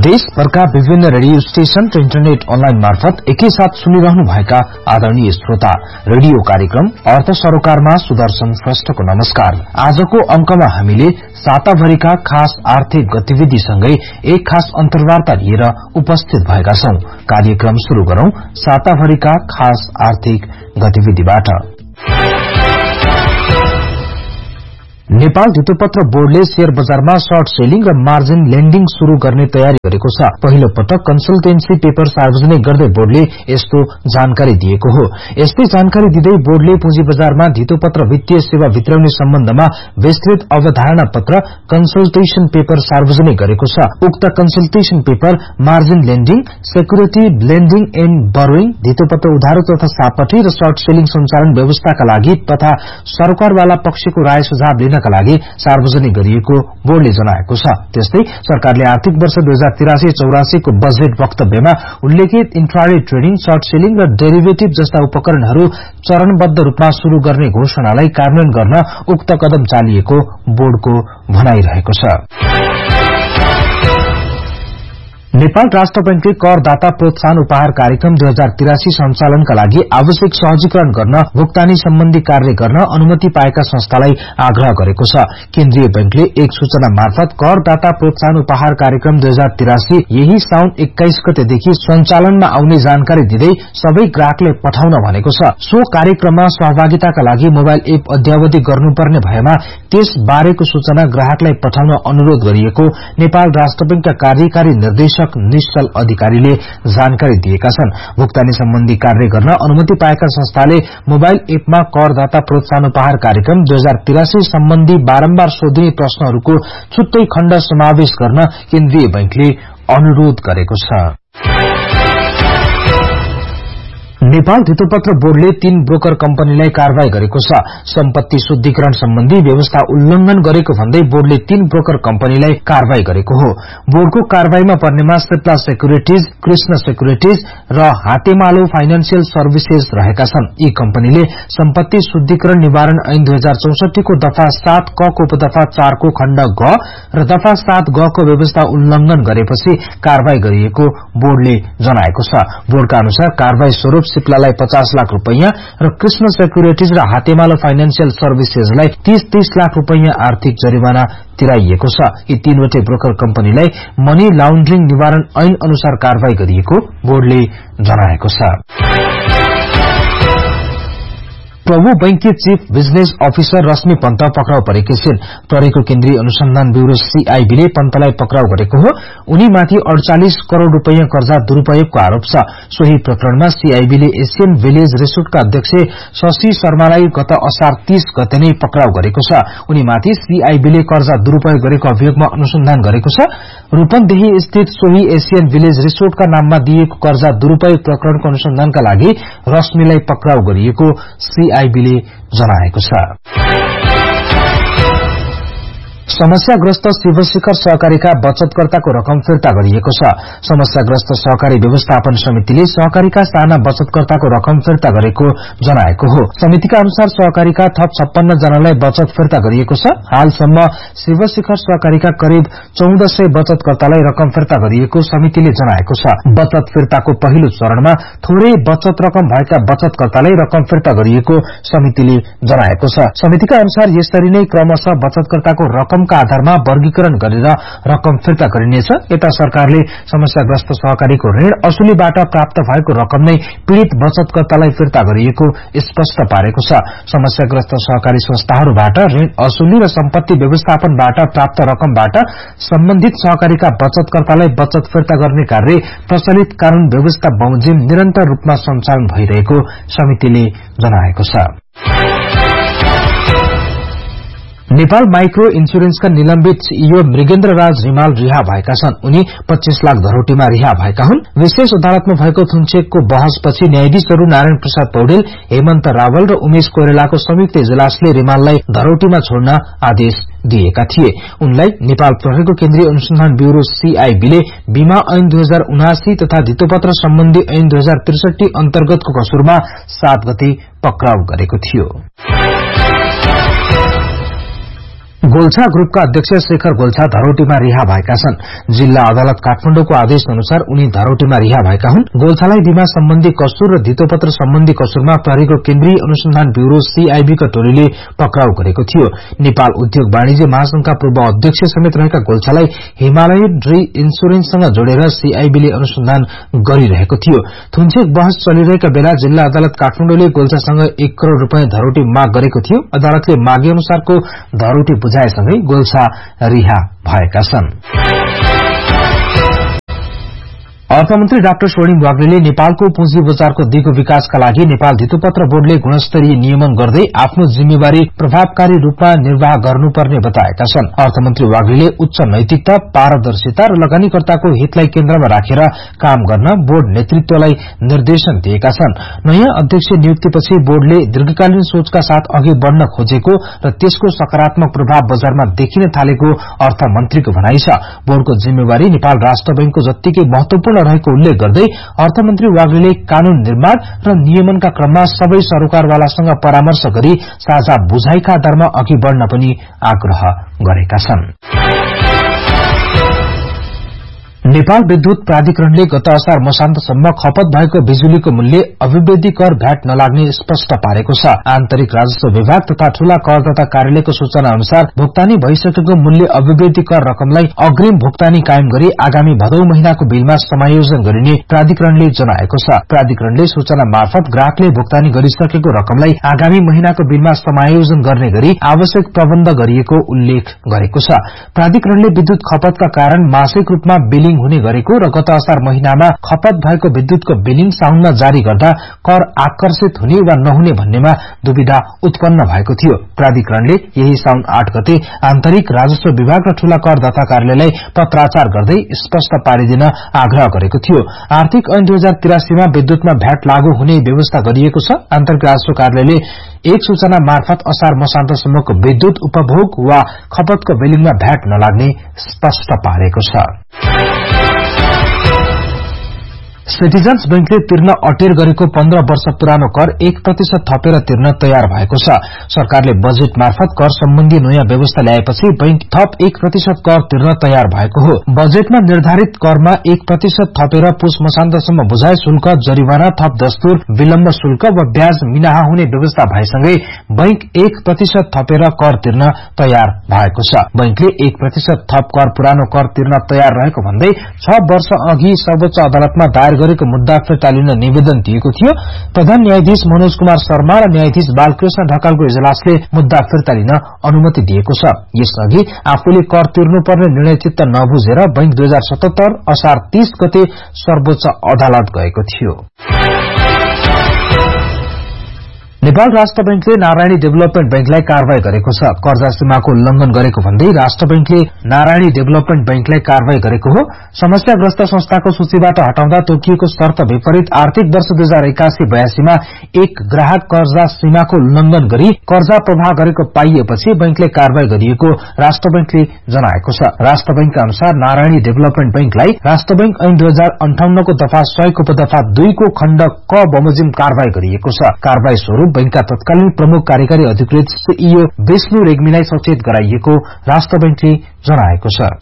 देशभरका विभिन्न radio station र internet online मार्फत एकैसाथ सुनिरहनु भएका आदरणीय श्रोता, रेडियो कार्यक्रम अर्थ सरोकारमा सुदर्शन श्रेष्ठको नमस्कार। आजको अंकमा हामीले साताभरिका खास आर्थिक गतिविधिसँगै एक खास अन्तर्वार्ता लिएर उपस्थित भएका छौं। कार्यक्रम शुरू गरौं साताभरिका खास आर्थिक गतिविधिबाट। नेपाल धितोपत्र बोर्डले शेयर बजारमा सर्ट सेलिङ र मार्जिन लेन्डिङ शुरू गर्ने तयारी गरेको छ। पहिलो पटक कन्सल्टेन्सी पेपर सार्वजनिक गर्दै बोर्डले यस्तो जानकारी दिएको हो। यस्तै जानकारी दिँदै बोर्डले पुँजी बजारमा धितोपत्र वित्तीय सेवा भित्राउने सम्बन्धमा विस्तृत अवधारणा पत्र कन्सल्टेशन पेपर सार्वजनिक गरेको छ। उक्त consultation paper margin lending, security blending and borrowing, धितोपत्र उधारो तथा सापटी र सर्ट सेलिङ सञ्चालन व्यवस्थाका लागि तथा सरकारवाला पक्षको राय सुझाव लिन का लागि सार्वजनिक गरिएको बोर्डले जनाएको छ। त्यस्तै सरकारले आर्थिक वर्ष 2083-84 को बजेट वक्तव्यमा उल्लेखित इन्ट्राडे ट्रेडिङ, सर्ट सेलिङ र डेरिभेटिभ जस्ता उपकरणहरू चरणबद्ध रूपमा शुरू गर्ने घोषणालाई कार्यान्वयन गर्न उक्त कदम चालिएको बोर्डको भनाइरहेको छ। नेपाल राष्ट्र बैंकले करदाता प्रोत्साहन उपहार कार्यक्रम 2083 सञ्चालनका लागि आवश्यक सहजीकरण गर्न भुक्तानी सम्बन्धी कार्य गर्न अनुमति पाएका संस्थालाई आग्रह गरेको छ। केन्द्रीय बैंकले एक सूचना मार्फत करदाता प्रोत्साहन उपहार कार्यक्रम 2083 यही साउन 21 गतेदेखि सञ्चालनमा आउने जानकारी दिँदै सबै ग्राहकले पठाउन भनेको छ। सो कार्यक्रममा सहभागिताका लागि मोबाइल एप अद्यावधि गर्नुपर्ने भएमा त्यस बारेको सूचना ग्राहकलाई पठाउन अनुरोध गरिएको नेपाल राष्ट्र बैंकका कार्यकारी निर्देशक निश्चल अधिकारीले जानकारी दिएका छन्। भुक्तानी सम्बन्धी कार्य गर्न अनुमति पाएका संस्थाले मोबाइल एपमा करदाता प्रोत्साहन उपहार कार्यक्रम 2083 सम्बन्धी बारम्बार सोधिने प्रश्नहरूको छुट्टै खण्ड समावेश गर्न केन्द्रीय बैंकले अनुरोध गरेको छ। नेपाल धितोपत्र बोर्डले 3 ब्रोकर कम्पनीलाई कारवाही गरेको छ। सम्पत्ति शुद्धिकरण सम्बन्धी व्यवस्था उल्लंघन गरेको भन्दै बोर्डले 3 ब्रोकर कम्पनीलाई कारवाही गरेको हो। बोर्डको कारवाहीमा पर्नेमा सिप्ला सेक्युरिटिज, कृष्ण सेक्युरिटिज र हातेमालो फाइनान्शियल सर्भिसेज रहेका छन्। यी कम्पनीले सम्पत्ति शुद्धिकरण निवारण ऐन 2064 को दफा 7 क को उपदफा 4 को खण्ड ग र दफा 7 ग को व्यवस्था उल्लंघन गरेपछि कारवाही गरिएको बोर्डले जनाएको छ। बोर्डका अनुसार कारवाही स्वरूप सिप्लालाई 50 लाख रुपैयाँ र कृष्ण सेक्युरिटिज र हातेमालो फाइनान्शियल सर्भिसेजलाई 30 लाख रुपैयाँ आर्थिक जरिवाना तिराइएको छ। यी तीनवटै ब्रोकर कम्पनीलाई मनी लाउन्ड्रिङ निवारण ऐन अनुसार कारवाही गरिएको बोर्डले जनाएको छ। प्रभु बैंककी chief business officer Rashmi Pant पक्राउ परेकी छिन्। प्रहरीको केन्द्रीय अनुसन्धान ब्यूरो सीआईबीले पन्तलाई पक्राउ गरेको हो। उनीमाथि 48 करोड़ रुपैयाँ कर्जा दुरूपयोगको आरोप छ। सोही प्रकरणमा सीआईबीले एशियन विलेज रिसोर्टका अध्यक्ष शशि शर्मालाई गत असार 30 गते नै पक्राउ गरेको छ। उनीमाथि सीआईबीले कर्जा दुरूपयोग गरेको अभियोगमा अनुसन्धान गरेको छ। रूपन्देही स्थित सोही एशियन विलेज रिसोर्टका नाममा दिएको कर्जा दुरूपयोग प्रकरणको अनुसन्धानका लागि रश्मिलाई पक्राउ गरिएको सीआईबीले जनाएको छ। समस्याग्रस्त शिवशिखर सहकारीका बचतकर्ताको रकम फिर्ता गरिएको छ। समस्याग्रस्त सहकारी व्यवस्थापन समितिले सहकारीका साना बचतकर्ताको रकम फिर्ता गरेको जनाएको हो। समितिका अनुसार सहकारीका थप 56 जनालाई बचत फिर्ता गरिएको छ। हालसम्म शिवशिखर सहकारीका करिब 1400 बचतकर्तालाई रकम फिर्ता गरिएको समितिले जनाएको छ। बचत फिर्ताको पहिलो चरणमा थोरै बचत रकम भएका बचतकर्तालाई रकम फिर्ता गरिएको समितिले जनाएको छ। समितिका अनुसार यसरी नै क्रमशः बचतकर्ताको रकम का आधारमा वर्गीकरण गरेर रकम फिर्ता गरिनेछ। यता सरकारले समस्याग्रस्त सहकारीको ऋण असुलीबाट प्राप्त भएको रकम नै पीड़ित बचतकर्तालाई फिर्ता गरिएको स्पष्ट पारेको छ। समस्याग्रस्त सहकारी संस्थाहरूबाट ऋण असुली र सम्पत्ति व्यवस्थापनबाट प्राप्त रकमबाट सम्बन्धित सहकारीका बचतकर्तालाई बचत फिर्ता गर्ने कार्य प्रचलित कानून व्यवस्था बमोजिम निरन्तर रूपमा सञ्चालन भइरहेको समितिले जनाएको छ। नेपाल माइक्रो इन्सुरेन्सका निलम्बित सीईओ मृगेन्द्र राज रिमाल रिहा भएका छन्। उनी 25 लाख धरोटीमा रिहा भएका हुन्। विशेष अदालतमा भएको थुनचेकको बहसपछि न्यायाधीशहरू नारायण प्रसाद पौडेल, हेमन्त रावल र उमेश कोइरालाको संयुक्त इजलासले रिमाललाई धरोटीमा छोड्न आदेश दिएका थिए। उनलाई नेपाल प्रहरीको केन्द्रीय अनुसन्धान ब्यूरो सीआईबीले बीमा ऐन 2079 तथा धितोपत्र सम्बन्धी ऐन 2063 अन्तर्गतको कसुरमा 7 गते पक्राउ गरेको थियो। गोल्छा ग्रुपका अध्यक्ष शेखर गोल्छा धरोटीमा रिहा भएका छन्। जिल्ला अदालत काठमाडौँको आदेश अनुसार उनी धरोटीमा रिहा भएका हुन्। गोल्छालाई बीमा सम्बन्धी कसुर र धितोपत्र सम्बन्धी कसुरमा प्रहरीको केन्द्रीय अनुसन्धान ब्यूरो सीआईबी का टोलीले पक्राउ गरेको थियो। नेपाल उद्योग वाणिज्य महासंघका पूर्व अध्यक्ष समेत रहेका गोल्छालाई हिमालयन री इन्स्योरेन्ससँग जोडेर सीआईबीले अनुसन्धान गरिरहेको थियो। थुन्चेक बहस चलिरहेका बेला जिल्ला अदालत काठमाडौँले गोल्छासँग 1 करोड़ रूपियाँ धरोटी माग गरेको थियो। अदालतले मागे अनुसारको धरोटी बुझाएसँगै गोल्छा रिहा भएका छन्। अर्थमन्त्री डाक्टर स्वर्णिम वाग्लेले नेपालको पुँजी बजारको दिगो विकासका लागि नेपाल धितोपत्र बोर्डले गुणस्तरीय नियमन गर्दै आफ्नो जिम्मेवारी प्रभावकारी रूपमा निर्वाह गर्नुपर्ने बताएका छन्। अर्थमन्त्री वाग्लेले उच्च नैतिकता, पारदर्शिता र लगानीकर्ताको हितलाई केन्द्रमा राखेर काम गर्न बोर्ड नेतृत्वलाई निर्देशन दिएका छन्। नयाँ अध्यक्ष नियुक्तिपछि बोर्डले दीर्घकालीन सोचका साथ अघि बढ़न खोजेको र त्यसको सकारात्मक प्रभाव बजारमा देखिन थालेको अर्थमन्त्रीको भनाइ छ। बोर्डको जिम्मेवारी नेपाल राष्ट्र बैंकको जत्तिकै महत्वपूर्ण रहेको उल्लेख गर्दै अर्थमन्त्री वाग्लेले कानून निर्माण र नियमनका क्रममा सबै सरोकारवालासँग परामर्श गरी साझा बुझाइका आधारमा अघि बढ़न पनि आग्रह गरेका छन्। नेपाल विद्युत प्राधिकरणले गत असार मसान्तसम्म खपत भएको बिजुलीको मूल्य अभिवृद्धि कर भ्याट नलाग्ने स्पष्ट पारेको छ। आन्तरिक राजस्व विभाग तथा ठूला करदाता कार्यालयको सूचना अनुसार भुक्तानी भइसकेको मूल्य अभिवृद्धि कर रकमलाई अग्रिम भुक्तानी कायम गरी आगामी भदौ महिनाको बिलमा समायोजन गरिने प्राधिकरणले जनाएको छ। प्राधिकरणले सूचना मार्फत ग्राहकले भुक्तानी गरिसकेको रकमलाई आगामी महिनाको बिलमा समायोजन गर्ने गरी आवश्यक प्रबन्ध गरिएको उल्लेख गरेको छ। प्राधिकरणले विद्युत खपतका कारण मासिक रूपमा बिलिङ हुने गरेको र गत असार महिनामा खपत भएको विद्युतको बिलिङ साउनमा जारी गर्दा कर आकर्षित हुने वा नहुने भन्नेमा दुविधा उत्पन्न भएको थियो। प्राधिकरणले यही साउन 8 गते आन्तरिक राजस्व विभाग र ठूला करदाता कार्यालयलाई पत्राचार गर्दै स्पष्ट पारिदिन आग्रह गरेको थियो। आर्थिक ऐन 2083 मा विद्युतमा भ्याट लागू हुने व्यवस्था गरिएको छ। आन्तरिक राजस्व कार्यालयले एक सूचना मार्फत असार मसान्तसम्मको विद्युत उपभोग वा खपतको बिलिङमा भ्याट नलाग्ने स्पष्ट पारेको छ। सिटिजन्स बैंकले तिर्न अटेर गरेको 15 वर्ष पुरानो कर 1% थपेर तिर्न तयार भएको छ। सरकारले बजेट मार्फत कर सम्बन्धी नयाँ व्यवस्था ल्याएपछि बैंक थप 1% कर तिर्न तयार भएको हो। बजेटमा निर्धारित करमा 1% थपेर पुस मसान्तसम्म बुझाइ शुल्क, जरिवाना, थप दस्तुर, विलम्ब शुल्क वा ब्याज मिनाहा हुने व्यवस्था भएसँगै बैंक 1% थपेर कर तिर्न तयार भएको छ। बैंकले 1% थप कर पुरानो कर तिर्न तयार रहेको भन्दै 6 वर्ष अघि सर्वोच्च अदालतमा दायर गरेको मुद्दा फिर्ता लिन निवेदन दिएको थियो। प्रधान न्यायाधीश मनोज कुमार शर्मा र न्यायाधीश बालकृष्ण ढकालको इजलासले मुद्दा फिर्ता लिन अनुमति दिएको छ। यसअघि आफूले कर तिर्नुपर्ने निर्णय चित्त नबुझेर बैंक 2077 असार 30 गते सर्वोच्च अदालत गएको थियो। नेपाल राष्ट्र बैंकले नारायणी डेभलपमेन्ट बैंकलाई कारवाही गरेको छ। कर्जा सीमाको उल्लंघन गरेको भन्दै राष्ट्र बैंकले नारायणी डेभलपमेन्ट बैंकलाई कारवाही गरेको हो। समस्याग्रस्त संस्थाको सूचीबाट हटाउँदा तोकिएको शर्त विपरीत आर्थिक वर्ष 2081-82 मा एक ग्राहक कर्जा सीमाको उल्लंघन गरी कर्जा प्रवाह गरेको पाइएपछि बैंकले कारवाही गरिएको राष्ट्र बैंकले जनाएको छ। राष्ट्र बैंकका अनुसार नारायणी डेभलपमेन्ट बैंकलाई राष्ट्र बैंक ऐन 2058 को दफा 100 को उपदफा 2 को खण्ड क बमोजिम कारवाही गरिएको छ। कारवाही स्वरूप बैंकका तत्कालीन प्रमुख कार्यकारी अधिकृत सीईओ विष्णु रेग्मीलाई सचेत गराइएको राष्ट्र बैंकले जनाएको छ।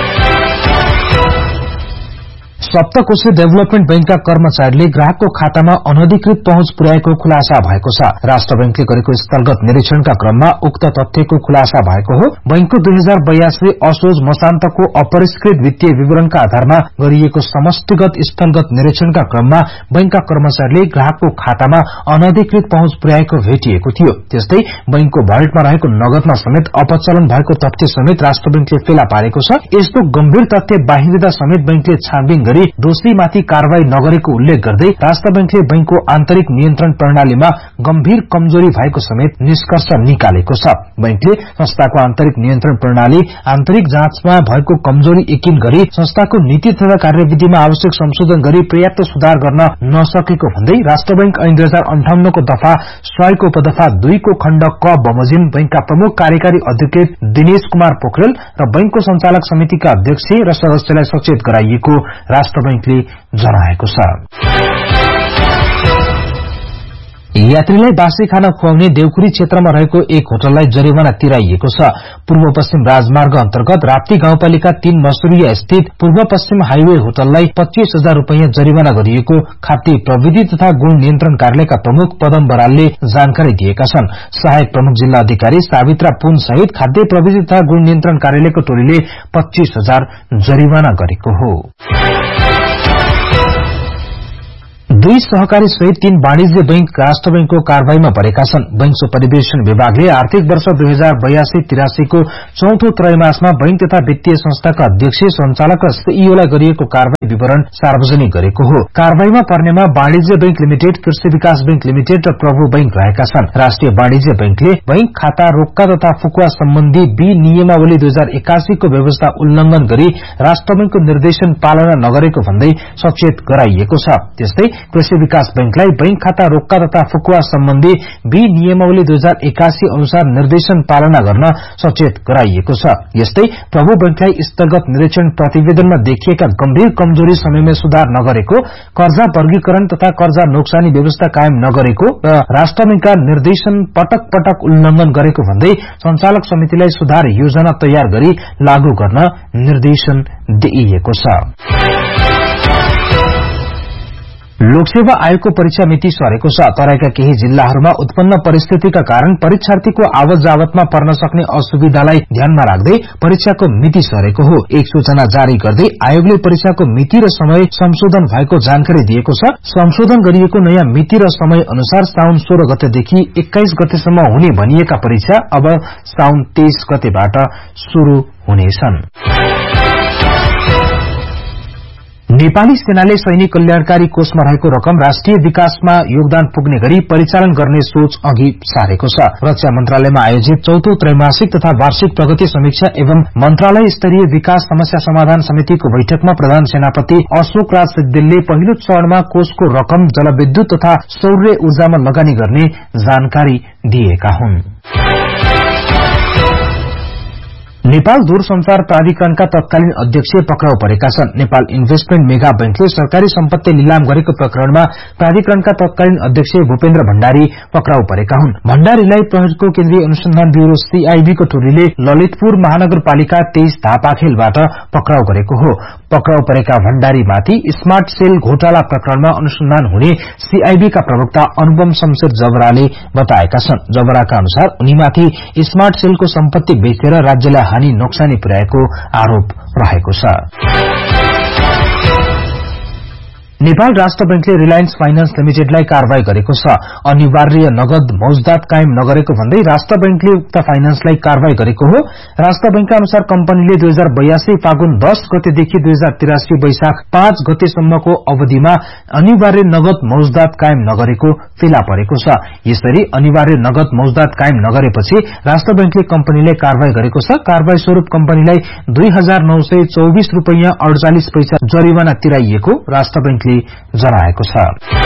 सप्तकोशी डेभलपमेन्ट बैंकका कर्मचारीले ग्राहकको खातामा अनधिकृत पहुँच पुर्याएको खुलासा भएको छ। राष्ट्र बैंकले गरेको स्थलगत निरीक्षणका क्रममा उक्त तथ्यको खुलासा भएको हो। बैंकको 2082 असोज मसान्तको अपरिष्कृत वित्तीय विवरणका आधारमा गरिएको समष्टिगत स्थलगत निरीक्षणका क्रममा बैंकका कर्मचारीले ग्राहकको खातामा अनधिकृत पहुँच पुर्याएको भेटिएको थियो। त्यस्तै बैंकको भल्टमा रहेको नगदमा समेत अपचलन भएको तथ्य समेत राष्ट्र बैंकले फेला पारेको छ। यस्तो गम्भीर तथ्य बाहिरिँदा समेत बैंकले छानबिन गरी दोषीमाथि कारवाही नगरेको उल्लेख गर्दै राष्ट्र बैंकले बैंकको आन्तरिक नियन्त्रण प्रणालीमा गम्भीर कमजोरी भएको समेत निष्कर्ष निकालेको छ। बैंकले संस्थाको आन्तरिक नियन्त्रण प्रणाली आन्तरिक जाँचमा भएको कमजोरी यकिन गरी संस्थाको नीति तथा कार्यविधिमा आवश्यक संशोधन गरी पर्याप्त सुधार गर्न नसकेको भन्दै राष्ट्र बैंक ऐन 2058 को दफा 100 को उपदफा 2 को खण्ड क बमोजिम बैंकका प्रमुख कार्यकारी अधिकृत दिनेश कुमार पोखरेल र बैंकको संचालक समितिका अध्यक्ष र सदस्यलाई सचेत गराइएको राष्ट्र बैंकले जनाएको छ। यात्रीलाई बासी खाना खुवाउने देउखुरी क्षेत्रमा रहेको एक होटललाई जरिवाना तिराइएको छ। पूर्व पश्चिम राजमार्ग अन्तर्गत राप्ती गाउँपालिका 3 मसुरिया स्थित पूर्व पश्चिम हाइवे होटललाई 25,000 रूपैयाँ जरिवाना गरिएको खाद्य प्रविधि तथा गुण नियन्त्रण कार्यालयका प्रमुख पदम बरालले जानकारी दिएका छन्। सहायक प्रमुख जिल्ला अधिकारी सावित्रा पुन सहित खाद्य प्रविधि तथा गुण नियन्त्रण कार्यालयको टोलीले 25,000 जरिवाना गरेको हो। 2 सहकारी सहित 3 वाणिज्य बैंक राष्ट्र बैंकको कारवाहीमा परेका छन्। बैंक सुपरिवेशन विभागले आर्थिक वर्ष 2082-83 को चौथो त्रैमासमा बैंक तथा वित्तीय संस्थाका अध्यक्ष, संचालक र सीईओलाई गरिएको कारवाही विवरण सार्वजनिक गरेको हो। कारवाहीमा पर्नेमा वाणिज्य बैंक लिमिटेड, कृषि विकास बैंक लिमिटेड र प्रभु बैंक रहेका छन्। राष्ट्रिय वाणिज्य बैंकले बैंक खाता रोक्का तथा फुकुवा सम्बन्धी विनियमावली 2081 को व्यवस्था उल्लंघन गरी राष्ट्र बैंकको निर्देशन पालना नगरेको भन्दै सचेत गराइएको छ। त्यस्तै कृषि विकास बैंकलाई बैंक खाता रोक्का तथा फुकुवा सम्बन्धी विनियमावली 2081 अनुसार निर्देशन पालना गर्न सचेत गराइएको छ। यस्तै प्रभु बैंकलाई स्थलगत निरीक्षण प्रतिवेदनमा देखिएका गम्भीर कमजोरी समयमै सुधार नगरेको, कर्जा वर्गीकरण तथा कर्जा नोक्सानी व्यवस्था कायम नगरेको र राष्ट्र बैंकका निर्देशन पटक पटक उल्लंघन गरेको भन्दै संचालक समितिलाई सुधार योजना तयार गरी लागू गर्न निर्देशन दिइएको छ। लोकसेवा आयोगको परीक्षा मिति सरेको छ। तराईका केही जिल्लाहरूमा उत्पन्न परिस्थितिका कारण परीक्षार्थीको आवत जावतमा पर्न सक्ने असुविधालाई ध्यानमा राख्दै परीक्षाको मिति सरेको हो। एक सूचना जारी गर्दै आयोगले परीक्षाको मिति र समय संशोधन भएको जानकारी दिएको छ। संशोधन गरिएको नयाँ मिति र समय अनुसार साउन 16 गतेदेखि 21 गतेसम्म हुने भनिएका परीक्षा अब साउन 23 गतेबाट शुरू हुनेछन्। नेपाली सेनाले सैनिक कल्याणकारी कोषमा रहेको रकम राष्ट्रिय विकासमा योगदान पुग्ने गरी परिचालन गर्ने सोच अघि सारेको छ। रक्षा मन्त्रालयमा आयोजित चौथो त्रैमासिक तथा वार्षिक प्रगति समीक्षा एवं मन्त्रालय स्तरीय विकास समस्या समाधान समितिको बैठकमा प्रधान सेनापति अशोक राज सिद्धिलले पहिलो चरणमा कोषको रकम जलविद्युत तथा सौर्य ऊर्जामा लगानी गर्ने जानकारी दिएका हुन्। नेपाल दूरसंचार प्राधिकरणका तत्कालीन अध्यक्ष पक्राउ परेका छन्। नेपाल इन्भेस्टमेन्ट मेगा बैंकले सरकारी सम्पत्ति निलाम गरेको प्रकरणमा प्राधिकरणका तत्कालीन अध्यक्ष भूपेन्द्र भण्डारी पक्राउ परेका हुन्। भण्डारीलाई प्रहरीको केन्द्रीय अनुसन्धान ब्यूरो सीआईबी को टोलीले ललितपुर महानगरपालिका 23 धापाखेलबाट पक्राउ गरेको हो। पक्राउ परेका भण्डारीमाथि स्मार्ट सेल घोटाला प्रकरणमा अनुसन्धान हुने सीआईबी का प्रवक्ता अनुपम शमशेर जबराले बताएका छन्। जबराका अनुसार उनीमाथि स्मार्ट सेलको सम्पत्ति बेचेर राज्यलाई हानि नोक्सानी पुर्याएको आरोप रहेको छ। नेपाल राष्ट्र बैंकले रिलायन्स फाइनान्स लिमिटेडलाई कारवाही गरेको छ। अनिवार्य नगद मौजदात कायम नगरेको भन्दै राष्ट्र बैंकले उक्त फाइनान्सलाई कारवाही गरेको हो। राष्ट्र बैंकका अनुसार कम्पनीले 2082 फागुन 10 गतेदेखि 2083 वैशाख 5 गतेसम्मको अवधिमा अनिवार्य नगद मौजदात कायम नगरेको फेला परेको छ। यसरी अनिवार्य नगद मौजदात कायम नगरेपछि राष्ट्र बैंकले कम्पनीलाई कारवाही गरेको छ। कारवाही स्वरूप कम्पनीलाई 2,924 रूपैयाँ 48 पैसा जरिवाना तिराइएको राष्ट्र बैंकले जनाएको छ।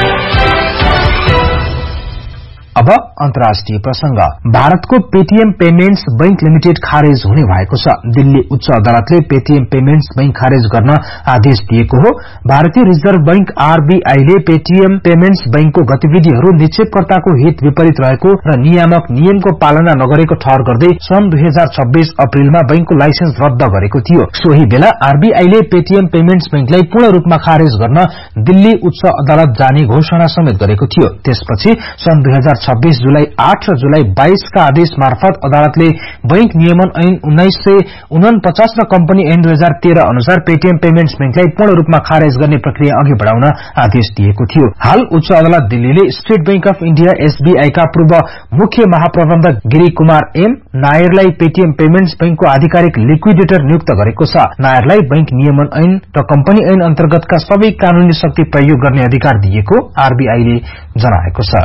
अब अन्तर्राष्ट्रिय प्रसंग। भारतको पेटीएम पेमेन्ट्स बैंक लिमिटेड खारेज हुने भएको छ। दिल्ली उच्च अदालतले पेटीएम पेमेन्ट्स बैंक खारेज गर्न आदेश दिएको हो। भारतीय रिजर्भ बैंक आरबीआईले पेटीएम पेमेन्ट्स बैंकको गतिविधिहरू निक्षेपकर्ताको हित विपरीत रहेको र नियामक नियमको पालना नगरेको ठहर गर्दै सन् 2026 अप्रिलमा बैंकको लाइसेन्स रद्द गरेको थियो। सोही बेला आरबीआईले पेटीएम पेमेन्ट्स बैंकलाई पूर्ण रूपमा खारेज गर्न दिल्ली उच्च अदालत जाने घोषणा समेत गरेको थियो। त्यसपछि सन् 2026 जुलाई 8 र जुलाई 22 का आदेश मार्फत अदालतले बैंक नियमन ऐन 1949 र कम्पनी ऐन 2013 अनुसार पेटीएम पेमेन्ट्स बैंकलाई पूर्ण रूपमा खारेज गर्ने प्रक्रिया अघि बढ़ाउन आदेश दिएको थियो। हाल उच्च अदालत दिल्लीले state bank of India SBI का पूर्व मुख्य महाप्रबन्धक Giri Kumar am नायरलाई Paytm payments बैंकको आधिकारिक लिक्विडेटर नियुक्त गरेको छ। नायरलाई बैंक नियमन ऐन र कम्पनी ऐन अन्तर्गतका सबै कानूनी शक्ति प्रयोग गर्ने अधिकार दिएको आरबीआईले जनाएको छ।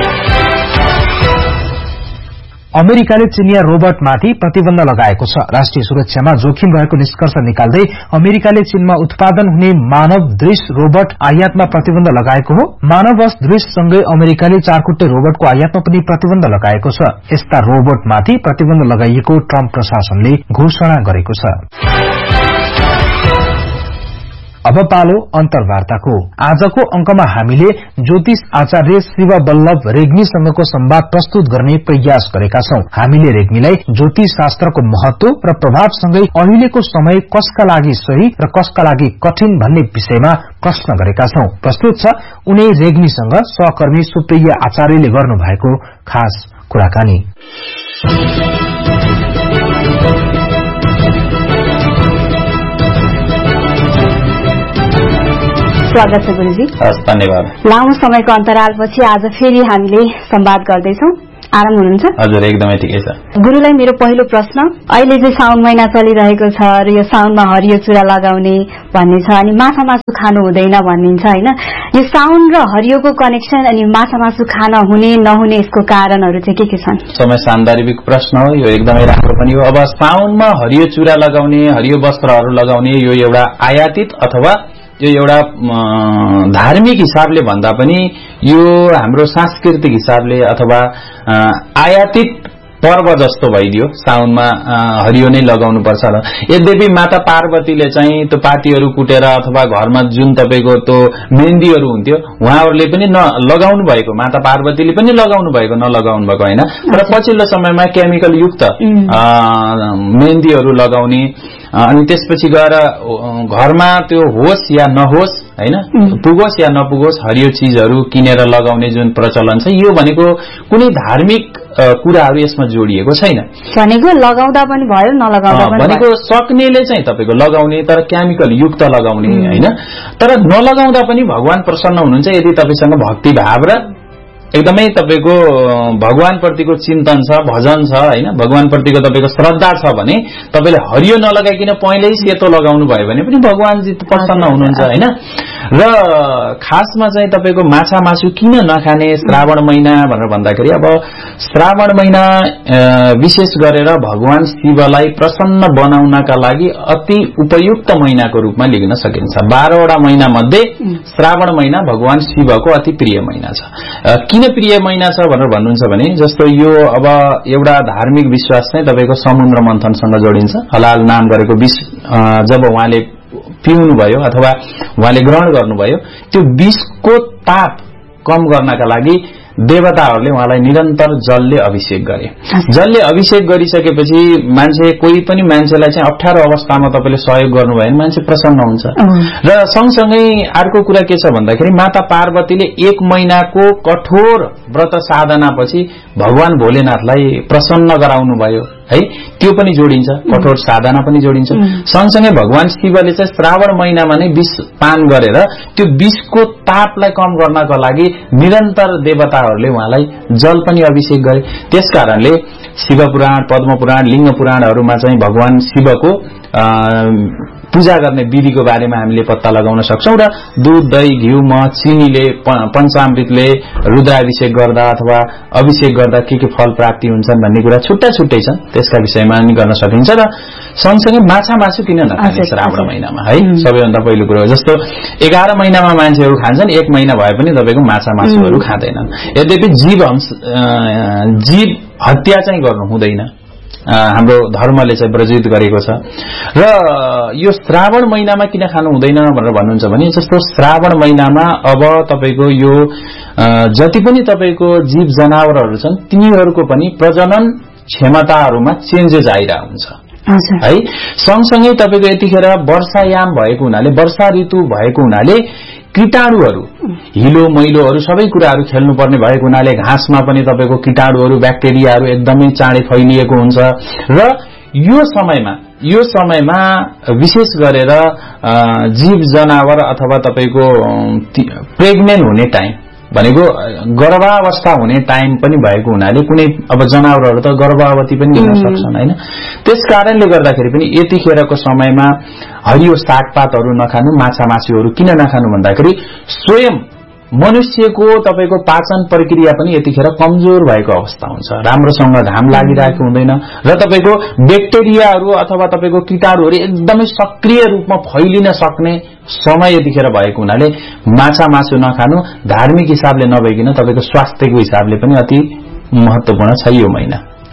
अमेरिकाले चिनिया रोबोटमाथि प्रतिबन्ध लगाएको छ। राष्ट्रिय सुरक्षामा जोखिम रहेको निष्कर्ष निकाल्दै अमेरिकाले चीनमा उत्पादन हुने मानव दृश्य रोबोट आयातमा प्रतिबन्ध लगाएको हो। मानववश दृश्यसँगै अमेरिकाले चारखुट्टे रोबोटको आयातमा पनि प्रतिबन्ध लगाएको छ। यस्ता रोबोटमाथि प्रतिबन्ध लगाइएको ट्रम्प प्रशासनले घोषणा गरेको छ। अब पालो अन्तर्वार्ताको। आजको अंकमा हामीले ज्योतिष आचार्य शिव वल्लभ रेग्मीसँगको संवाद प्रस्तुत गर्ने प्रयास गरेका छौं। हामीले रेग्मीलाई ज्योतिष शास्त्रको महत्व र प्रभावसँगै अहिलेको समय कसका लागि सही र कसका लागि कठिन भन्ने विषयमा प्रश्न गरेका छौं। प्रस्तुत छ उनै रेग्मीसँग सहकर्मी सुप्रिया आचार्यले गर्नुभएको खास कुराकानी। स्वागत छ गुरुजी। धन्यवाद। लामो समयको अन्तरालपछि आज फेरि हामीले संवाद गर्दैछौं। आराम हुनुहुन्छ? हजुर, एकदमै ठिकै छ। गुरुलाई मेरो पहिलो प्रश्न, अहिले चाहिँ साउन महिना चलिरहेको छ र यो साउनमा हरियो चुरा लगाउने भन्ने छ अनि माछा मासु खानु हुँदैन भनिन्छ हैन। यो साउन र हरियोको कनेक्सन अनि माछा मासु खान हुने नहुने यसको कारणहरू चाहिँ के छन्? समय सान्दर्भिक प्रश्न हो, यो एकदमै राम्रो पनि हो। अब साउनमा हरियो चुरा लगाउने, हरियो वस्त्रहरू लगाउने यो एउटा आयातित अथवा यो एउटा धार्मिक हिसाबले भन्दा पनि यो हाम्रो सांस्कृतिक हिसाबले अथवा आयातित पर्व जस्तो भइदियो। साउनमा हरियो नै लगाउनु पर्छ र यद्यपि माता पार्वतीले चाहिँ त्यो पातीहरू कुटेर अथवा घरमा जुन तपाईको त्यो मेहन्दीहरू हुन्थ्यो उहाँहरूले पनि लगाउनु भएको, माता पार्वतीले पनि लगाउनु भएको, नलगाउनु भएको होइन। तर पछिल्लो समयमा केमिकल युक्त मेहन्दीहरू लगाउने अनि त्यसपछि गएर घरमा त्यो होस् या नहोस् हैन, पुगोस् या नपुगोस् हरियो चीजहरू किनेर लगाउने जुन प्रचलन छ यो भनेको कुनै धार्मिक कुराहरू यसमा जोडिएको छैन। भनेको लगाउँदा पनि भयो, नलगाउँदा पनि भनेको सक्नेले चाहिँ तपाईको लगाउने तर केमिकल युक्त लगाउने हैन। तर नलगाउँदा पनि भगवान प्रसन्न हुनुहुन्छ यदि तपाईसँग भक्ति भाव र एकदमै तपाईको भगवान प्रतिको चिन्तन छ, भजन छ हैन, भगवान प्रतिको तपाईको श्रद्धा छ भने तपाईले हरियो नलगाइकिन पहिले सेतो लगाउनु भयो भने पनि भगवानजी प्रसन्न हुनुहुन्छ हैन। र खासमा चाहिँ तपाईको माछा मासु किन नखाने श्रावण महिना भनेर भन्दाखेरि अब श्रावण महिना विशेष गरेर भगवान शिवलाई प्रसन्न बनाउनका लागि अति उपयुक्त महिनाको रूपमा लिन सकिन्छ। 12 वटा महिना मध्ये श्रावण महिना भगवान शिवको अति प्रिय महिना छ। किन प्रिय महिना छ भनेर भन्नुहुन्छ भने जस्तो यो अब एउटा धार्मिक विश्वास चाहिँ तपाईको समुद्र मन्थनसँग जोडिन्छ। हलाल नाम गरेको विष जब उहाँले पिउनु भयो अथवा उहाँले ग्रहण गर्नुभयो त्यो विषको ताप कम गर्नका लागि देवताहरूले उहाँलाई निरन्तर जलले अभिषेक गरे। जलले अभिषेक गरिसकेपछि मान्छे कोही पनि मान्छेलाई चाहिँ अप्ठ्यारो अवस्थामा तपाईले सहयोग गर्नुभयो भने मान्छे प्रसन्न हुन्छ। र सँगसँगै अर्को कुरा के छ भन्दाखेरि माता पार्वतीले 1 महिनाको कठोर व्रत साधनापछि भगवान भोलेनाथलाई प्रसन्न गराउनु भयो है, त्यो पनि जोडिन्छ, कठोर साधना पनि जोडिन्छ। सँगसँगै भगवान शिवले चाहिँ श्रावण महिनामा नै विष पान गरेर त्यो विषको तापलाई कम गर्नका लागि निरन्तर देवताहरूले उहाँलाई जल पनि अभिषेक गरे। त्यसकारणले शिवपुराण, पद्मपुराण, लिङ्ग पुराणहरूमा चाहिँ भगवान शिवको पूजा गर्ने विधिको बारेमा हामीले पत्ता लगाउन सक्छौं। र दूध, दही, घिउ, मह, चिनीले, पञ्चामृतले रुद्राभिषेक गर्दा अथवा अभिषेक गर्दा के फल प्राप्ति हुन्छन् भन्ने कुरा छुट्टा छुट्टै छन्, त्यसका विषयमा पनि गर्न सकिन्छ। र सँगसँगै माछा मासु किन नखाने श्रावण महिनामा है, सबैभन्दा पहिलो कुरो। जस्तो 11 महिनामा मान्छेहरू खान्छन्, 1 महिना भए पनि तपाईको माछा मासुहरू खाँदैनन्। यद्यपि जीव हत्या चाहिँ गर्नु हुँदैन, हाम्रो धर्मले चाहिँ प्रज्वलित गरेको छ। र यो श्रावण महिनामा किन खानु हुँदैन भनेर भन्नुहुन्छ भने जस्तो श्रावण महिनामा अब तपाईको यो जति पनि तपाईको जीव जनावरहरू छन् तिनीहरूको पनि प्रजनन क्षमताहरूमा चेन्जेस आइरहेको हुन्छ है। सँगसँगै तपाईको यतिखेर वर्षायाम भएको हुनाले, वर्षा ऋतु भएको हुनाले कीटाणुहरू, हिलो मैलोहरू सबै कुराहरू खेल्नुपर्ने भएको हुनाले घाँसमा पनि तपाईको कीटाणुहरू, ब्याक्टेरियाहरू एकदमै चाँडै फैलिएको हुन्छ। र यो समयमा विशेष गरेर जीव जनावर अथवा तपाईको प्रेग्नेन्ट हुने टाइम भनेको गर्भावस्था हुने टाइम पनि भएको हुनाले कुनै अब जनावरहरू त गर्भवती पनि हुन सक्छन् हैन। त्यसकारणले गर्दाखेरि पनि यतिखेरको समयमा हरियो सागपातहरू नखानु, माछा मासुहरू किन नखानु भन्दाखेरि स्वयं मनुष्यको तपाईको पाचन प्रक्रिया पनि यतिखेर कमजोर भएको अवस्था हुन्छ, राम्रोसँग घाम लागिरहेको हुँदैन र तपाईको ब्याक्टेरियाहरू अथवा तपाईको कीटाणुहरू एकदमै सक्रिय रूपमा फैलिन सक्ने समय यतिखेर भएको हुनाले माछा मासु नखानु धार्मिक हिसाबले नभइकिन तपाईको स्वास्थ्यको हिसाबले पनि अति महत्त्वपूर्ण छ यो महिना।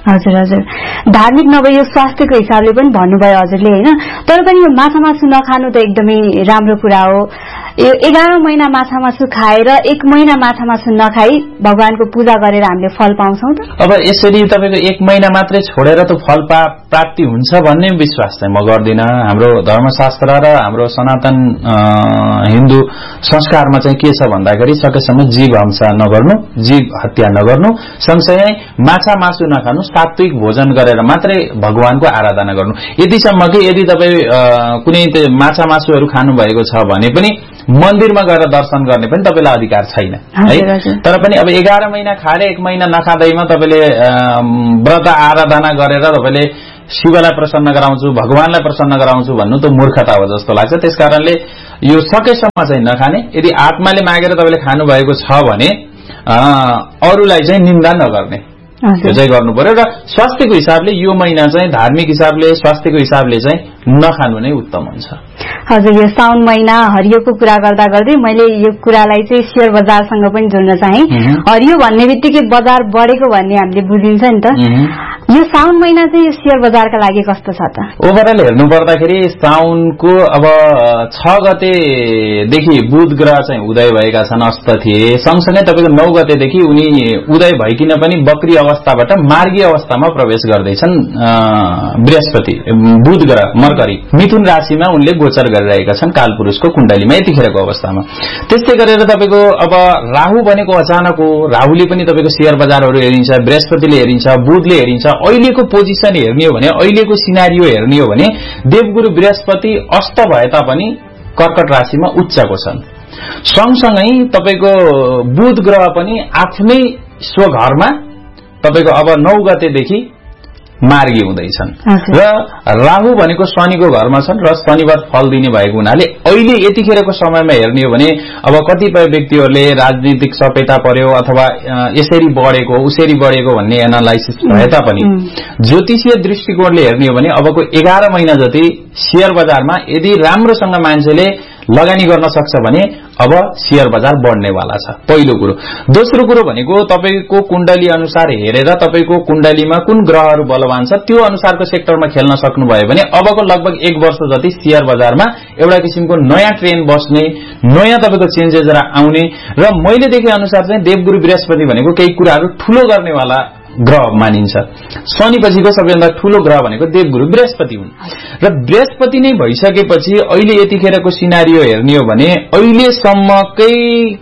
हजुर हजुर धार्मिक नभए यो स्वास्थ्यको हिसाबले पनि भन्नुभयो हजुरले हैन तर पनि यो माछा मासु नखानु त एकदमै राम्रो कुरा हो यो 11 महिना माछा मासु खाएर 1 महिना माछा मासु नखाई भगवानको पूजा गरेर हामीले फल पाउँछौं त अब यसरी तपाईको 1 महिना मात्रै छोडेर त फल प्राप्ति हुन्छ भन्ने विश्वास चाहिँ म गर्दिन हाम्रो धर्मशास्त्र र हाम्रो सनातन हिन्दू संस्कारमा चाहिँ के छ भन्दाखेरि सकेसम्म जीव हिंसा नगर्नु जीव हत्या नगर्नु सँगसँगै माछा मासु नखानु सात्विक भोजन गरेर मात्रै भगवानको आराधना गर्नु यतिसम्म कि यदि तपाई कुनै माछा मासुहरू खानु भएको छ भने पनि मन्दिरमा गएर दर्शन गर्ने पनि तपाईलाई अधिकार छैन है तर पनि अब 11 महिना खाएर 1 महिना नखादैमा तपाईले व्रत आराधना गरेर तपाईले शिवलाई प्रसन्न गराउँछु भगवानलाई प्रसन्न गराउँछु भन्नु त मूर्खता हो जस्तो लाग्छ त्यसकारणले यो सकेसम्म चाहिँ नखाने यदि आत्माले मागेर तपाईले खानु भएको छ भने अरूलाई चाहिँ निन्दा नगर्ने यो चाहिँ गर्नु पर्यो र स्वास्थ्यको हिसाबले यो महिना चाहिँ धार्मिक हिसाबले स्वास्थ्यको हिसाबले चाहिँ नखानु नै उत्तम हुन्छ हजुर यो साउन महिना हरियोको कुरा गर्दा गर्दै मैले यो कुरालाई चाहिँ शेयर बजारसँग पनि जोड्न चाहे हरियो भन्ने बित्तिकै बजार बढेको भन्ने हामीले बुझिन्छ नि त यो साउन महिना चाहिँ यो शेयर बजारका लागि कस्तो छ त ओभरअल हेर्नु पर्दाखेरि साउनको अब 6 गतेदेखि बुध ग्रह चाहिँ उदय भएका छन् अस्त थिए सँगसँगै तपाईको 9 गतेदेखि उनी उदय भइकिन पनि वक्री अवस्थाबाट मार्गी अवस्थामा प्रवेश गर्दैछन् बृहस्पति बुध ग्रह मर्करी मिथुन राशिमा उनले गोचर गरिरहेका छन् कालपुरुषको कुण्डलीमा यतिखेरको अवस्थामा त्यस्तै गरेर तपाईको अब राहु भनेको अचानक हो राहुले पनि तपाईको शेयर बजारहरू हेरिन्छ बृहस्पतिले हेरिन्छ बुधले हेरिन्छ अहिलेको पोजिसन हेर्ने हो भने अहिलेको सिनारियो हेर्ने हो भने देवगुरु बृहस्पति अस्त भए तापनि कर्कट राशिमा उच्चको छन् सँगसँगै तपाईको बुध ग्रह पनि आफ्नै स्वघरमा तपाईको अब 9 गतेदेखि मार्गी हुँदैछन् र राहु भनेको शनिको घरमा छन् र शनिबार फल दिने भएको हुनाले अहिले यतिखेरको समयमा हेर्ने हो भने अब कतिपय व्यक्तिहरूले राजनीतिक सपेटा पर्यो अथवा यसरी बढेको उसरी बढेको भन्ने एनालाइसिस भए तापनि ज्योतिषीय दृष्टिकोणले हेर्ने हो भने अबको 11 महिना जति शेयर बजारमा यदि राम्रोसँग मान्छेले लगानी गर्न सक्छ भने अब शेयर बजार बढ्नेवाला छ पहिलो कुरो दोस्रो कुरो भनेको तपाईको कुण्डली अनुसार हेरेर तपाईको कुण्डलीमा कुन ग्रहहरू बलवान छ त्यो अनुसारको सेक्टरमा खेल्न सक्नु भयो भने अबको लगभग 1 वर्ष जति शेयर बजारमा एउटा किसिमको नयाँ ट्रेन्ड बस्ने नयाँ तपाईको चेन्जेस आउने र मैले देखे अनुसार चाहिँ देवगुरु बृहस्पति भनेको केही कुराहरू ठूलो गर्नेवाला ग्रह मानिन्छ शनि पछिको सबैभन्दा ठूलो ग्रह भनेको देवगुरु बृहस्पति हुन् र बृहस्पति नै भइसकेपछि अहिले यतिखेरको सिनारियो हेर्ने हो भने अहिलेसम्मकै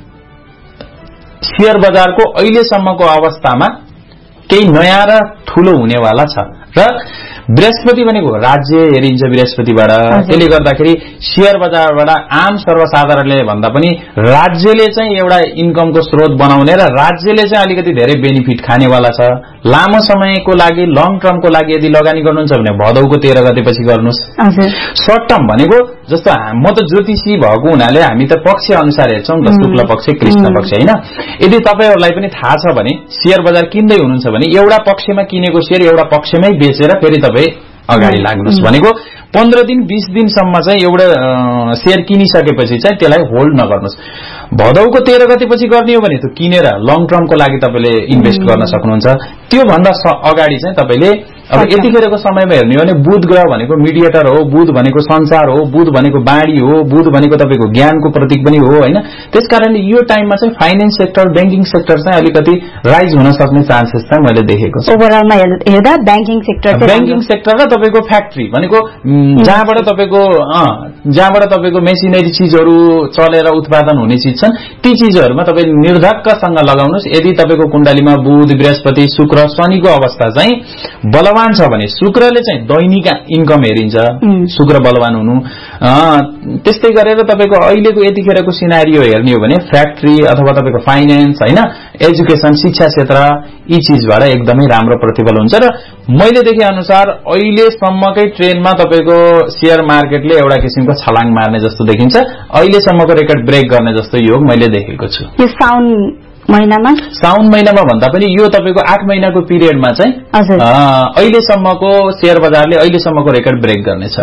शेयर बजारको अहिलेसम्मको अवस्थामा केही नयाँ र ठूलो हुनेवाला छ र बृहस्पति भनेको राज्य हेरिन्छ बृहस्पतिबाट त्यसले गर्दाखेरि शेयर बजारबाट आम सर्वसाधारणले भन्दा पनि राज्यले चाहिँ एउटा इन्कमको स्रोत बनाउने र राज्यले चाहिँ अलिकति धेरै बेनिफिट खानेवाला छ लामो समयको लागि लङ टर्मको लागि यदि लगानी गर्नुहुन्छ भने भदौको 13 गतेपछि गर्नुस् सर्ट टर्म भनेको जस्तो म त ज्योतिषी भएको हुनाले हामी त पक्ष अनुसार हेर्छौं त शुक्ल पक्ष कृष्ण पक्ष हैन यदि तपाईहरुलाई पनि थाहा छ भने शेयर बजार किन्दै हुनुहुन्छ भने एउटा पक्षमा किनेको शेयर एउटा पक्षमै बेचेर फेरि तपाई अगाडि लाग्नुस् भनेको 15 दिन 20 दिनसम्म चाहिँ एउटा शेयर किनिसकेपछि चाहिँ त्यसलाई होल्ड नगर्नुस् भदौको 13 गतेपछि गर्ने हो भने त किनेर लङ टर्मको लागि तपाईले इन्भेस्ट गर्न सक्नुहुन्छ त्यो भन्दा अगाडि चाहिँ तपाईले अब यतिखेरको समयमा हेर्ने हो भने बुध ग्रह भनेको मिडिएटर हो बुध भनेको संसार हो बुध भनेको बाणी हो बुध भनेको तपाईको ज्ञानको प्रतीक पनि हो हैन त्यसकारणले यो टाइममा चाहिँ फाइनान्स सेक्टर बैंकिङ सेक्टर चाहिँ अलिकति राइज हुन सक्ने चान्सेस चाहिँ मैले देखेको छु ओभरअलमा हेर्दा बैंकिङ सेक्टर र तपाईको फ्याक्ट्री भनेको जहाँबाट तपाईको मेसिनरी चीजहरु चलेर उत्पादन हुने चीज छन् ती चीजहरुमा तपाई निर्धक्कसँग लगाउनुस् यदि तपाईको कुण्डलीमा बुध बृहस्पति शुक्र शनिको अवस्था चाहिँ बलवान छ भने शुक्रले चाहिँ दैनिक इन्कम हेरिन्छ शुक्र बलवान हुनु त्यस्तै गरेर तपाईको अहिलेको यतिखेरको सिनारियो हेर्ने हो भने फ्याक्ट्री अथवा तपाईको फाइनान्स हैन एजुकेसन शिक्षा क्षेत्र यी चीजबाट एकदमै राम्रो प्रतिफल हुन्छ र मैले देखे अनुसार अहिलेसम्मकै ट्रेन्डमा तपाईको शेयर मार्केटले एउटा किसिमको छलाङ मार्ने जस्तो देखिन्छ अहिलेसम्मको रेकर्ड ब्रेक गर्ने जस्तो योग मैले देखेको छु यो साउन महिनामा भन्दा पनि यो तपाईको 8 महिनाको पिरियडमा चाहिँ अहिलेसम्मको शेयर बजारले अहिलेसम्मको रेकर्ड ब्रेक गर्नेछ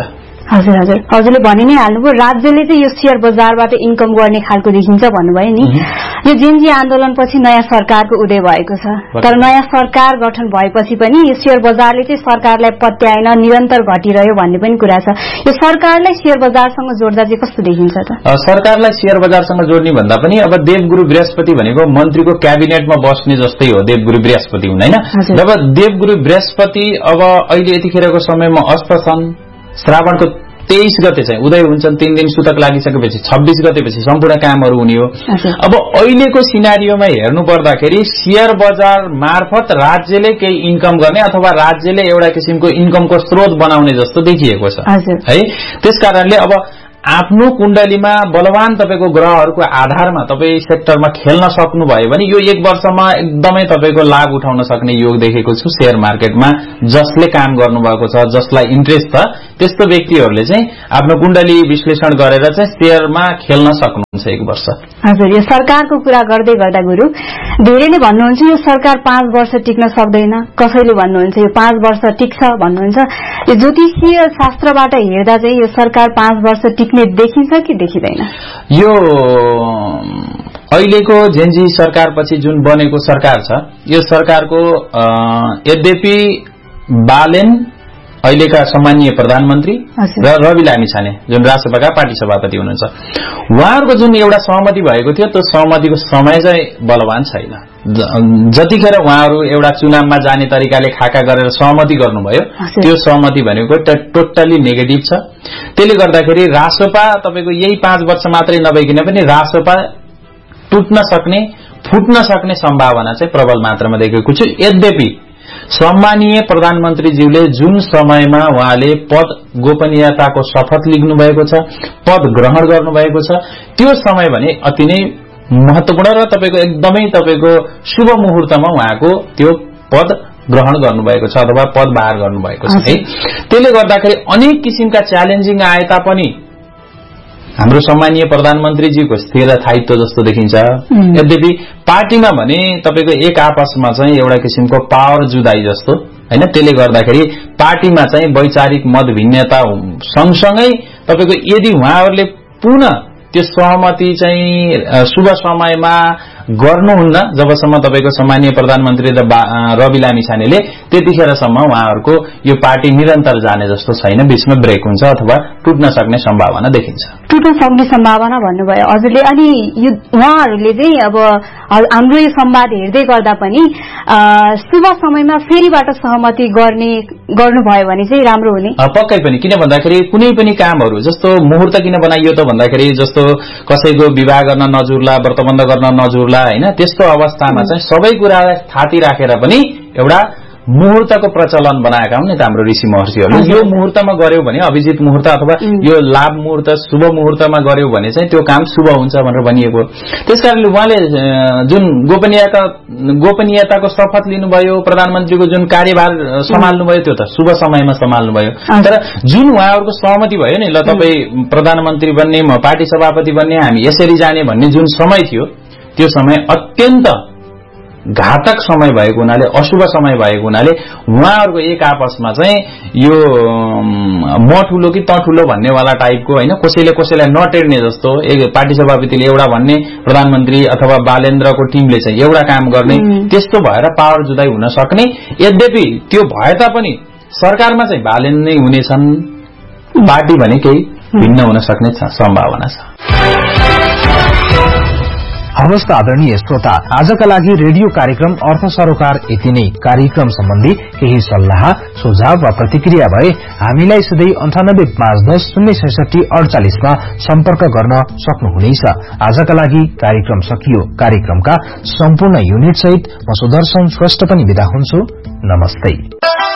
हजुर हजुर, हजुरले भनि नै हाल्नुभयो राज्यले चाहिँ यो शेयर बजारबाट इन्कम गर्ने खालको देखिन्छ भन्नुभयो नि। यो जेनजी आन्दोलनपछि नयाँ सरकारको उदय भएको छ, तर नयाँ सरकार गठन भएपछि पनि यो शेयर बजारले चाहिँ सरकारलाई पत्याएन, निरन्तर घटिरह्यो भन्ने पनि कुरा छ। यो सरकारलाई शेयर बजारसँग जोड्दा चाहिँ कस्तो देखिन्छ त? सरकारलाई शेयर बजारसँग जोड्ने भन्दा पनि अब देवगुरु बृहस्पति भनेको मन्त्रीको क्याबिनेटमा बस्ने जस्तै हो देवगुरु बृहस्पति हुन्, हैन? जब देवगुरु बृहस्पति अब अहिले यतिखेरको समयमा अस्त छन्, श्रावणको 23 गते चाहिँ उदय हुन्छन्, 3 दिन सुतक लागिसकेपछि 26 गतेपछि सम्पूर्ण कामहरू हुने हो। अब अहिलेको सिनारियोमा हेर्नु पर्दाखेरि शेयर बजार मार्फत राज्यले केही इन्कम गर्ने अथवा राज्यले एउटा किसिमको इन्कमको स्रोत बनाउने जस्तो देखिएको छ है। त्यसकारणले अब आफ्नो कुण्डलीमा बलवान तपाईको ग्रहहरूको आधारमा तपाईँ सेक्टरमा खेल्न सक्नुभयो भने यो 1 वर्षमा एकदमै तपाईको लाभ उठाउन सक्ने योग देखेको छु शेयर मार्केटमा। जसले काम गर्नुभएको छ, जसलाई इन्ट्रेस्ट छ, त्यस्तो व्यक्तिहरूले चाहिँ आफ्नो कुण्डली विश्लेषण गरेर चाहिँ शेयरमा खेल्न सक्नुहुन्छ 1 वर्ष। हजुर, यो सरकारको कुरा गर्दै गर्दा गुरु धेरैले भन्नुहुन्छ यो सरकार 5 वर्ष टिक्न सक्दैन, कसैले भन्नुहुन्छ यो 5 वर्ष टिक्छ भन्नुहुन्छ। यो ज्योतिषीय शास्त्रबाट हेर्दा चाहिँ यो सरकार 5 वर्ष देखिन्छ कि देखिँदैन? यो अहिलेको जेनजी सरकारपछि जुन बनेको सरकार छ, यो सरकारको यद्यपि बालेन अहिलेका सम्मानीय प्रधानमन्त्री र रवि लामिछाने जुन राष्ट्रसभाका पार्टी सभापति हुनुहुन्छ, उहाँहरूको जुन एउटा सहमति भएको थियो त्यो सहमतिको समय चाहिँ बलवान छैन। जतिखेर उहाँहरू एउटा चुनावमा जाने तरिकाले खाका गरेर सहमति गर्नुभयो त्यो सहमति भनेको टोटली नेगेटिभ छ। त्यसले गर्दाखेरि राष्ट्रपा तपाईको यही 5 वर्ष मात्रै नभइकन पनि राष्ट्रपा टुट्न सक्ने, फुट्न सक्ने सम्भावना चाहिँ प्रबल मात्रामा देखेको छु। यद्यपि सम्मानीय प्रधानमन्त्रीज्यूले जुन समयमा उहाँले पद गोपनीयताको शपथ लिनु भएको छ, पद ग्रहण गर्नुभएको छ, त्यो समय भने अति नै महत्वपूर्ण र तपाईको एकदमै तपाईको शुभ मुहूर्तमा उहाँको त्यो पद ग्रहण गर्नुभएको छ अथवा पदभार गर्नुभएको छ है। त्यसले गर्दाखेरि अनेक किसिमका च्यालेन्जिङ आए तापनि हाम्रो सम्मानीय प्रधानमन्त्रीजीको स्थिरथायित्व जस्तो देखिन्छ। यद्यपि पार्टीमा भने तपाईको एक आपसमा चाहिँ एउटा किसिमको पावर जुदाई जस्तो हैन, त्यसले गर्दाखेरि पार्टीमा चाहिँ वैचारिक मतभिन्नता सँगसँगै तपाईको यदि उहाँहरूले पुनः त्यो सहमति चाहिँ शुभ समयमा गर्नुहुन्न, जबसम्म तपाईको सम्मानीय प्रधानमन्त्री र रवि लामिछानेले, त्यतिखेरसम्म उहाँहरूको यो पार्टी निरन्तर जाने जस्तो छैन, बीचमा ब्रेक हुन्छ अथवा टुट्न सक्ने सम्भावना देखिन्छ। टुट्न सक्ने सम्भावना भन्नुभयो हजुरले। अनि यो उहाँहरूले चाहिँ अब हाम्रो यो संवाद हेर्दै गर्दा पनि शुभ समयमा फेरिबाट सहमति गर्नुभयो भने चाहिँ राम्रो हुने। पक्कै पनि, किन भन्दाखेरि कुनै पनि कामहरू जस्तो मुहूर्त किन बनाइयो त भन्दाखेरि जस्तो कसैको विवाह गर्न नजुर्ला, व्रतबन्ध गर्न नजुर्ला हैन, त्यस्तो अवस्थामा चाहिँ सबै कुरालाई थाती राखेर पनि एउटा मुहूर्तको प्रचलन बनाएका हुन् नि त हाम्रो ऋषि महर्षिहरूले। यो मुहूर्तमा गर्यो भने अभिजित मुहूर्त अथवा यो लाभ मुहूर्त शुभ मुहूर्तमा गर्यो भने चाहिँ त्यो काम शुभ हुन्छ भनेर भनिएको। त्यसकारणले उहाँले जुन गोपनीयताको शपथ लिनुभयो, प्रधानमन्त्रीको जुन कार्यभार सम्हाल्नुभयो त्यो त शुभ समयमा सम्हाल्नुभयो। तर जुन उहाँहरूको सहमति भयो नि, ल तपाईँ प्रधानमन्त्री बन्ने, म पार्टी सभापति बन्ने, हामी यसरी जाने भन्ने जुन समय थियो, त्यो समय अत्यन्त घातक समय भएको हुनाले, अशुभ समय भएको हुनाले उहाँहरूको एक आपसमा चाहिँ यो म ठुलो कि त ठुलो भन्नेवाला टाइपको हैन, कसैले कसैलाई नटेर्ने जस्तो, एक पार्टी सभापतिले एउटा भन्ने, प्रधानमन्त्री अथवा बालेन्द्रको टिमले चाहिँ एउटा काम गर्ने, त्यस्तो भएर पावर जुदाई हुन सक्ने। यद्यपि त्यो भए तापनि सरकारमा चाहिँ बालेन नै हुनेछन्, पार्टी भने केही भिन्न हुन सक्ने सम्भावना छ। हवस् त आदरणीय श्रोता, आजका लागि रेडियो कार्यक्रम अर्थ सरोकार यति नै। कार्यक्रम सम्बन्धी केही सल्लाह, सुझाव वा प्रतिक्रिया भए हामीलाई सधैँ 9851066048 मा सम्पर्क गर्न सक्नुहुनेछ। आजका लागि कार्यक्रम सकियो। कार्यक्रमका सम्पूर्ण युनिट सहित म सुदर्शन श्रेष्ठ पनि बिदा हुन्छु। नमस्ते।